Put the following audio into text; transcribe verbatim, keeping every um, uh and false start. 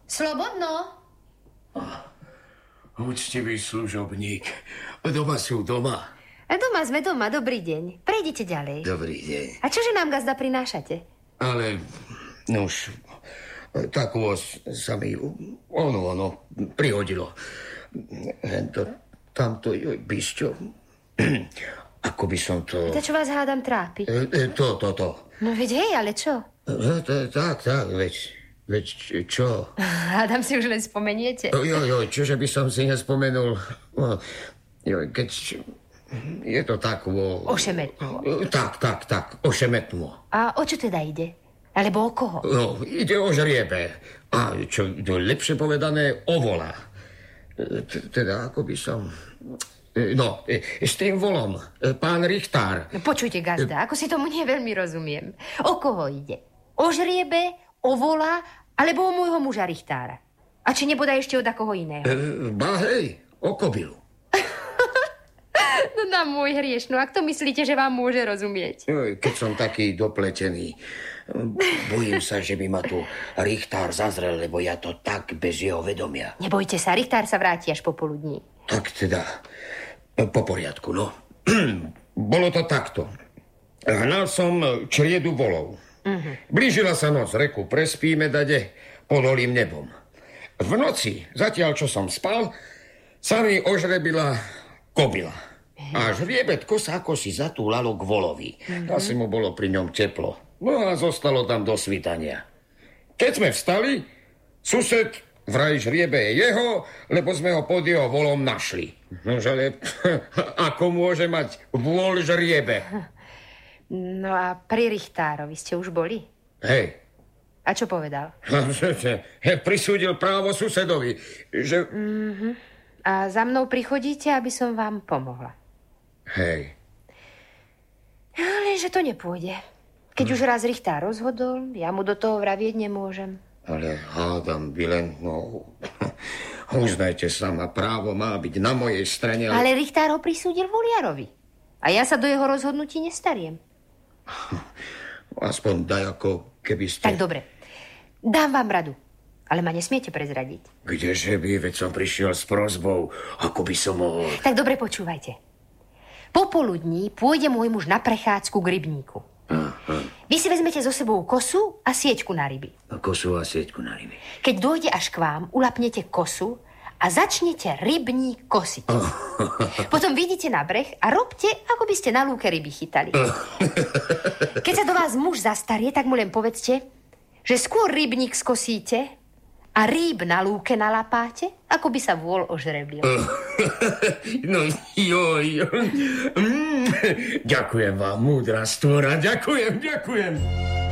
Slobodno? Úctivý služobník. Doma sú doma. A doma sme doma, dobrý deň. Prejdite ďalej. Dobrý deň. A čože nám gazda prinášate? Ale, nož, tak vôz sa mi ono, ono prihodilo. Hento, tamto, joj, bisťo. Ako by som to... To, čo vás hádam trápi? E, e, to, to, to. No veď hej, ale čo? E, to, tak, tak, veď, veď čo? Hádam si už len spomeniete. Jo, jo, čože by som si nespomenul. No, jo, keď... Je to tak vo... Ošemetnuo. Tak, tak, tak, ošemetnuo. A o čo teda ide? Alebo o koho? No, ide o žriebe. A čo lepšie povedané, o vola. Teda, ako by som... No, s tým volom, pán Richtár. No, počujte, gazda, ako si tomu neveľmi rozumiem. O koho ide? O žriebe, o vola, alebo o môjho muža Richtára? A či nebodaj ešte od akoho iného? E, ba hej, o kobylu. No na môj hrieš, no ak to myslíte, že vám môže rozumieť? Keď som taký dopletený, bojím sa, že by ma tu Richtár zazrel, lebo ja to tak bez jeho vedomia. Nebojte sa, Richtár sa vráti až popoludní. Tak teda, po poriadku, no. Bolo to takto. Hnal som čriedu volov. Uh-huh. Blížila sa noc, reku, prespíme dade pod holým nebom. V noci, zatiaľ čo som spal, sa mi ožrebila kobila. A žriebetko sa ako si zatúlalo k volovi. Uh-huh. Asi mu bolo pri ňom teplo. No a zostalo tam do svitania. Keď sme vstali, sused vraj žriebe je jeho, lebo sme ho pod jeho volom našli. No ale ako môže mať vôľ žriebe? No a pri Richtárovi ste už boli? Hej. A čo povedal? Prisúdil právo susedovi, že... Mm-hmm. A za mnou prichodíte, aby som vám pomohla. Hej. Ale že to nepôjde. Keď hm. už raz Richtár rozhodol, ja mu do toho vravieť nemôžem. Ale hádam, vy len, no... Uznajte sama, právo má byť na mojej strane. Ale, ale Richtár ho prisúdil voliarovi. A ja sa do jeho rozhodnutí nestariem. Aspoň daj, ako keby ste... Tak dobre. Dám vám radu. Ale ma nesmiete prezradiť. Kdeže by, veď som prišiel s prosbou, ako by som mohol... Tak dobre, počúvajte. Popoludní pôjde môj muž na prechádzku k rybníku. Aha. Vy si vezmete so sebou kosu a sieťku na ryby. Kosu a sieťku na ryby. Keď dojde až k vám, ulapnete kosu a začnete rybník kosiť. Oh. Potom vidíte na breh a robte, ako by ste na lúke ryby chytali. Oh. Keď sa do vás muž zastarie, tak mu len povedzte, že skôr rybník skosíte a rýb na lúke nalapáte, ako by sa vôľ ožrebil. Oh. No joj. Mm. Ďakujem vám, múdra stvora, ďakujem, ďakujem.